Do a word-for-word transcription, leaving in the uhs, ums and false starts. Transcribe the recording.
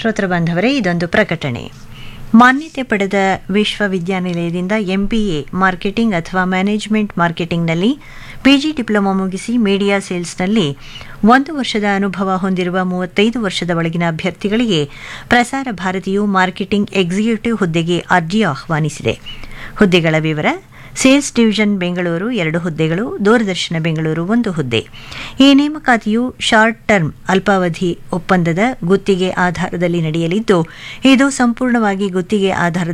ಶ್ರೋತೃ ಬಾಂಧವರೇ, ಇದೊಂದು ಪ್ರಕಟಣೆ. ಮಾನ್ಯತೆ ಪಡೆದ ವಿಶ್ವವಿದ್ಯಾನಿಲಯದಿಂದ ಎಂಬಿಎ ಮಾರ್ಕೆಟಿಂಗ್ ಅಥವಾ ಮ್ಯಾನೇಜ್ಮೆಂಟ್ ಮಾರ್ಕೆಟಿಂಗ್ನಲ್ಲಿ ಪಿಜಿ ಡಿಪ್ಲೊಮಾ ಮುಗಿಸಿ ಮೀಡಿಯಾ ಸೇಲ್ಸ್ನಲ್ಲಿ ಒಂದು ವರ್ಷದ ಅನುಭವ ಹೊಂದಿರುವ ಮೂವತ್ತೈದು ವರ್ಷದ ಒಳಗಿನ ಅಭ್ಯರ್ಥಿಗಳಿಗೆ ಪ್ರಸಾರ ಭಾರತಿಯು ಮಾರ್ಕೆಟಿಂಗ್ ಎಕ್ಸಿಕ್ಯೂಟಿವ್ ಹುದ್ದೆಗೆ ಅರ್ಜಿ ಆಹ್ವಾನಿಸಿದೆ. ಹುದ್ದೆಗಳ ವಿವರ: ಸೇಲ್ಸ್ ಡಿವಿಷನ್ ಬೆಂಗಳೂರು ಎರಡು ಹುದ್ದೆಗಳು, ದೂರದರ್ಶನ ಬೆಂಗಳೂರು ಒಂದು ಹುದ್ದೆ. ಈ ನೇಮಕಾತಿಯು ಶಾರ್ಟ್ ಟರ್ಮ್ ಅಲ್ಪಾವಧಿ ಒಪ್ಪಂದದ ಗುತ್ತಿಗೆ ಆಧಾರದಲ್ಲಿ ನಡೆಯಲಿದ್ದು, ಇದು ಸಂಪೂರ್ಣವಾಗಿ ಗುತ್ತಿಗೆ ಆಧಾರದ